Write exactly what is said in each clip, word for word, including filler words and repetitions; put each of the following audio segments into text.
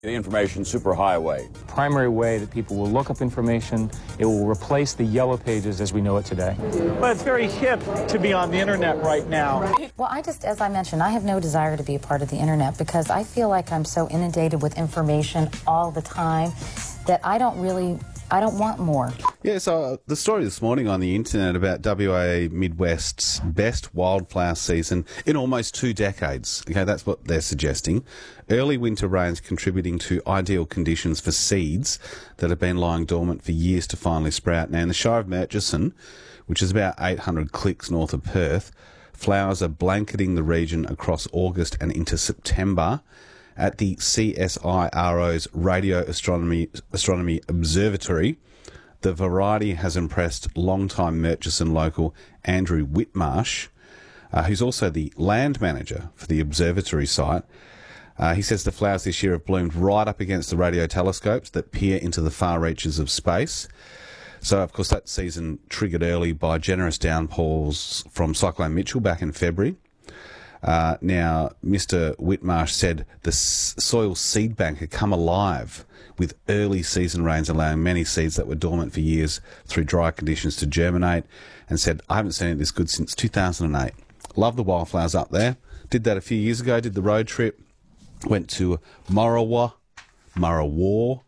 The information superhighway. Primary way that people will look up information. It will replace the yellow pages as we know it today. Well, it's very hip to be on the internet right now. Well, I just, as I mentioned, I have no desire to be a part of the internet because I feel like I'm so inundated with information all the time that I don't really, I don't want more. Yeah, so uh, the story this morning on the internet about W A Midwest's best wildflower season in almost two decades. Okay, that's what they're suggesting. Early winter rains contributing to ideal conditions for seeds that have been lying dormant for years to finally sprout. Now, in the Shire of Murchison, which is about eight hundred clicks north of Perth, flowers are blanketing the region across August and into September. At the C S I R O's Radio Astronomy, Astronomy Observatory, the variety has impressed long-time Murchison local Andrew Whitmarsh, uh, who's also the land manager for the observatory site. Uh, he says the flowers this year have bloomed right up against the radio telescopes that peer into the far reaches of space. So, of course, that season triggered early by generous downpours from Cyclone Mitchell back in February. Uh, now, Mister Whitmarsh said the s- soil seed bank had come alive with early season rains, allowing many seeds that were dormant for years through dry conditions to germinate, and said, I haven't seen it this good since two thousand eight. Love the wildflowers up there. Did that a few years ago, did the road trip, went to Murrawa, Murrawa,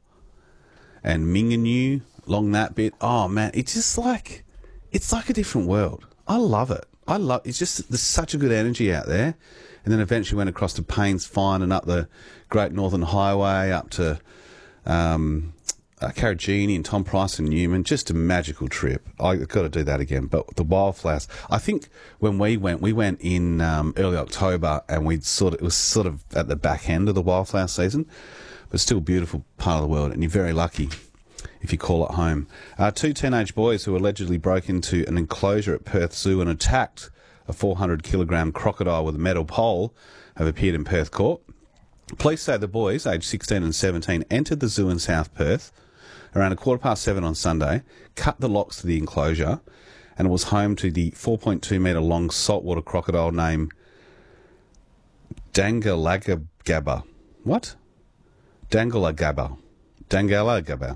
and Minginoo, along that bit. Oh, man, it's just like, it's like a different world. I love it. I love it's just there's such a good energy out there, and then eventually went across to Paynes Fine and up the Great Northern Highway up to um, uh, Carragini and Tom Price and Newman. Just a magical trip. I've got to do that again. But the wildflowers, I think when we went, we went in um, early October, and we sort of it was sort of at the back end of the wildflower season, but still a beautiful part of the world, and you're very lucky if you call it home. Uh, two teenage boys who allegedly broke into an enclosure at Perth Zoo and attacked a four hundred kilogram crocodile with a metal pole have appeared in Perth Court. Police say the boys, aged sixteen and seventeen, entered the zoo in South Perth around a quarter past seven on Sunday, cut the locks to the enclosure, and it was home to the four point two metre long saltwater crocodile named Dangalagaba. What? Dangalagaba. Dangalagaba.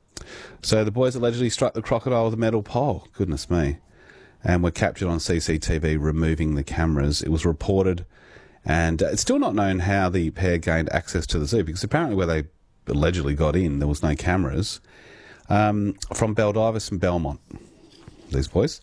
So the boys allegedly struck the crocodile with a metal pole. Goodness me. And were captured on C C T V removing the cameras. It was reported, and it's still not known how the pair gained access to the zoo, because apparently where they allegedly got in, there was no cameras. Um, from Baldivis and Belmont, these boys.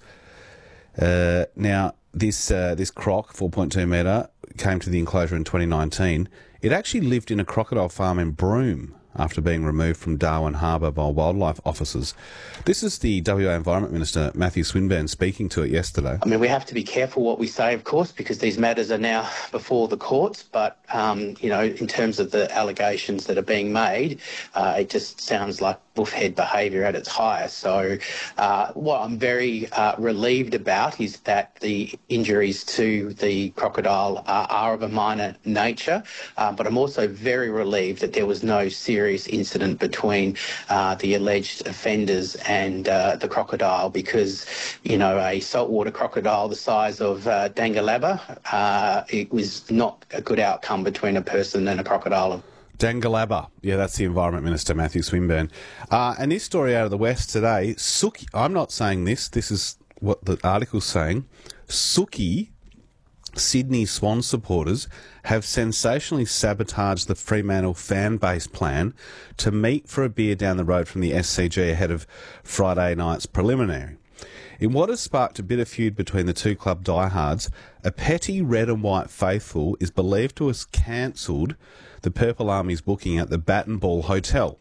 Uh, now, this uh, this croc, four point two metre, came to the enclosure in twenty nineteen. It actually lived in a crocodile farm in Broome after being removed from Darwin Harbour by wildlife officers. This is the W A Environment Minister, Matthew Swinburne, speaking to it yesterday. I mean, we have to be careful what we say, of course, because these matters are now before the courts. But, um, you know, in terms of the allegations that are being made, uh, it just sounds like buffhead behaviour at its highest. So uh, what I'm very uh, relieved about is that the injuries to the crocodile uh, are of a minor nature, uh, but I'm also very relieved that there was no serious incident between uh, the alleged offenders and uh, the crocodile, because, you know, a saltwater crocodile the size of uh, Dangalaba, uh, it was not a good outcome between a person and a crocodile. Dangalaba. Yeah, that's the Environment Minister, Matthew Swinburne. Uh, and this story out of the West today, Suki, I'm not saying this, this is what the article's saying. Suki, Sydney Swan supporters, have sensationally sabotaged the Fremantle fan base plan to meet for a beer down the road from the S C G ahead of Friday night's preliminary. In what has sparked a bit of feud between the two club diehards, a petty red and white faithful is believed to have cancelled the Purple Army's booking at the Bat and Ball Hotel.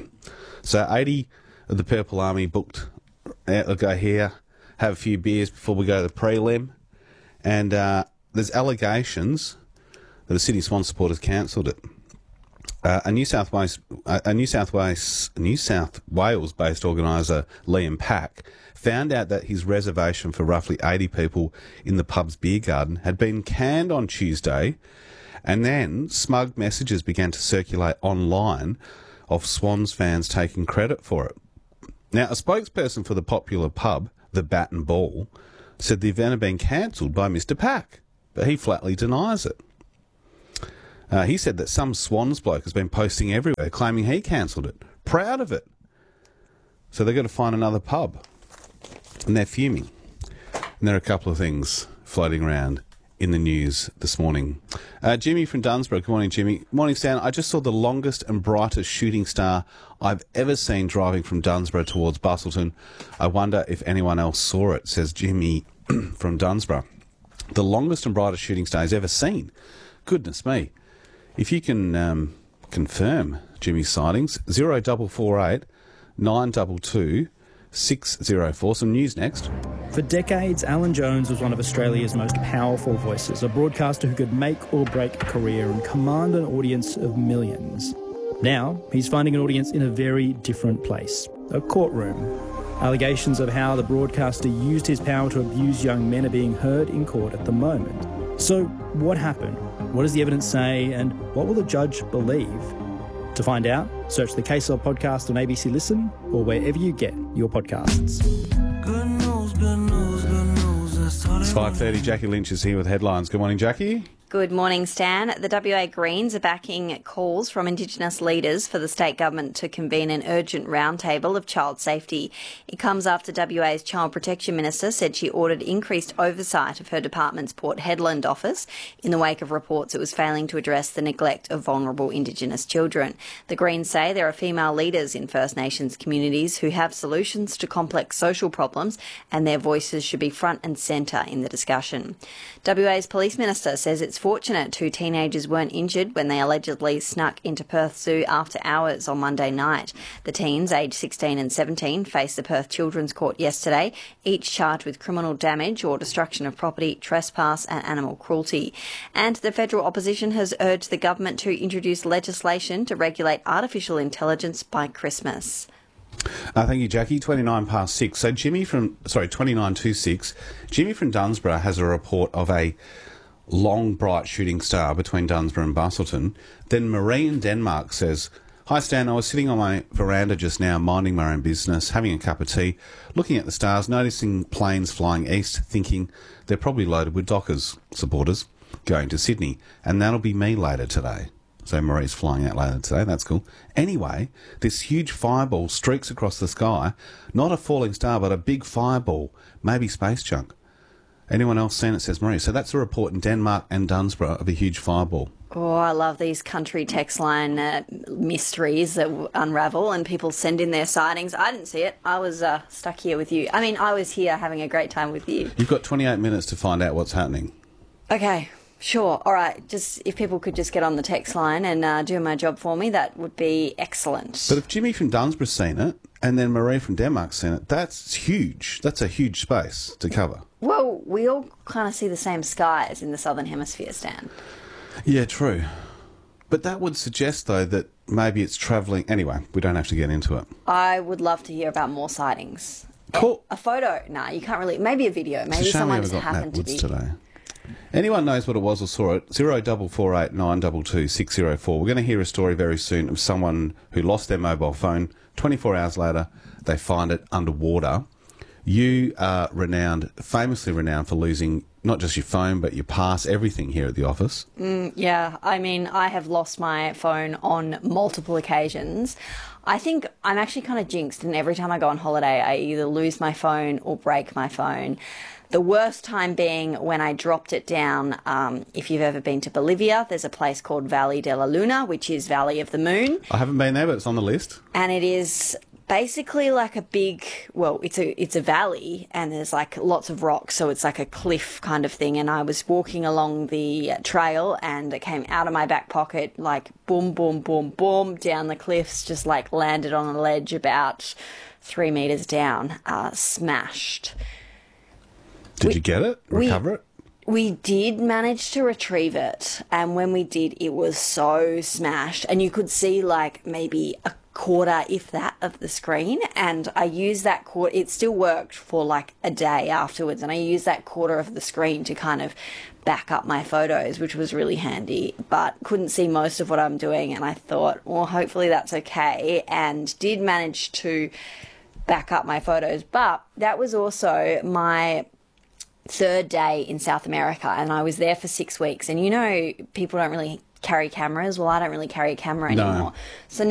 So eighty of the Purple Army booked, they'll go here, have a few beers before we go to the prelim, and uh, there's allegations that the Sydney Swan supporters cancelled it. Uh, a New South Wales, uh, a New South Wales, New South Wales-based organiser, Liam Pack, found out that his reservation for roughly eighty people in the pub's beer garden had been canned on Tuesday, and then smug messages began to circulate online of Swans fans taking credit for it. Now, a spokesperson for the popular pub, the Bat and Ball, said the event had been cancelled by Mister Pack, but he flatly denies it. Uh, he said that some Swans bloke has been posting everywhere claiming he cancelled it. Proud of it. So they've got to find another pub. And they're fuming. And there are a couple of things floating around in the news this morning. Uh, Jimmy from Dunsborough. Good morning, Jimmy. Morning, Stan. I just saw the longest and brightest shooting star I've ever seen driving from Dunsborough towards Busselton. I wonder if anyone else saw it, says Jimmy from Dunsborough. The longest and brightest shooting star he's ever seen. Goodness me. If you can um, confirm Jimmy's sightings, zero double four eight nine double two six zero four. Some news next. For decades, Alan Jones was one of Australia's most powerful voices, a broadcaster who could make or break a career and command an audience of millions. Now, he's finding an audience in a very different place, a courtroom. Allegations of how the broadcaster used his power to abuse young men are being heard in court at the moment. So, what happened? What does the evidence say, and what will the judge believe? To find out, search the Case Law podcast on A B C Listen or wherever you get your podcasts. Good news, good news, good news. That's all It's five thirty. Jackie Lynch is here with headlines. Good morning, Jackie. Good morning, Stan. The W A Greens are backing calls from Indigenous leaders for the state government to convene an urgent roundtable of child safety. It comes after W A's Child Protection Minister said she ordered increased oversight of her department's Port Hedland office in the wake of reports it was failing to address the neglect of vulnerable Indigenous children. The Greens say there are female leaders in First Nations communities who have solutions to complex social problems, and their voices should be front and centre in the discussion. W A's Police Minister says it's fortunate two teenagers weren't injured when they allegedly snuck into Perth Zoo after hours on Monday night. The teens, aged sixteen and seventeen, faced the Perth Children's Court yesterday, each charged with criminal damage or destruction of property, trespass and animal cruelty. And the federal opposition has urged the government to introduce legislation to regulate artificial intelligence by Christmas. Uh, thank you, Jackie. twenty-nine past six. So Jimmy from, sorry, twenty-nine to six. Jimmy from Dunsborough has a report of a long, bright shooting star between Dunsborough and Busselton. Then Marie in Denmark says, "Hi Stan, I was sitting on my veranda just now, minding my own business, having a cup of tea, looking at the stars, noticing planes flying east, thinking they're probably loaded with Dockers supporters going to Sydney, and that'll be me later today." So Marie's flying out later today, that's cool. Anyway, this huge fireball streaks across the sky, not a falling star, but a big fireball, maybe space junk. Anyone else seen it, says Marie. So that's a report in Denmark and Dunsborough of a huge fireball. Oh, I love these country text line uh, mysteries that unravel and people send in their sightings. I didn't see it. I was uh, stuck here with you. I mean, I was here having a great time with you. You've got twenty-eight minutes to find out what's happening. Okay, sure. All right. Just if people could just get on the text line and uh, do my job for me, that would be excellent. But if Jimmy from Dunsborough's seen it and then Marie from Denmark's seen it, that's huge. That's a huge space to cover. Well, we all kind of see the same skies in the Southern Hemisphere, Stan. Yeah, true. But that would suggest, though, that maybe it's travelling... Anyway, we don't have to get into it. I would love to hear about more sightings. Cool. A, a photo? Nah, you can't really... Maybe a video. Maybe someone just happened to be... today. Anyone knows what it was or saw it, zero double four eight nine double two six zero four. We're going to hear a story very soon of someone who lost their mobile phone. twenty-four hours later, they find it underwater. You are renowned, famously renowned for losing not just your phone, but your pass, everything here at the office. Mm, yeah, I mean, I have lost my phone on multiple occasions. I think I'm actually kind of jinxed, and every time I go on holiday, I either lose my phone or break my phone. The worst time being when I dropped it down. Um, if you've ever been to Bolivia, there's a place called Valle de la Luna, which is Valley of the Moon. I haven't been there, but it's on the list. And it is basically like a big, well, it's a it's a valley and there's like lots of rocks, so it's like a cliff kind of thing. And I was walking along the trail and it came out of my back pocket, like boom, boom, boom, boom, down the cliffs, just like landed on a ledge about three metres down, uh, smashed. Did we, you get it? Recover we, it? We did manage to retrieve it, and when we did, it was so smashed, and you could see like maybe a quarter, if that, of the screen. And I used that quarter, it still worked for like a day afterwards, and I used that quarter of the screen to kind of back up my photos, which was really handy, but couldn't see most of what I'm doing. And I thought, well, hopefully that's okay, and did manage to back up my photos. But that was also my third day in South America, and I was there for six weeks. And you know, people don't really carry cameras. Well, I don't really carry a camera No. anymore. So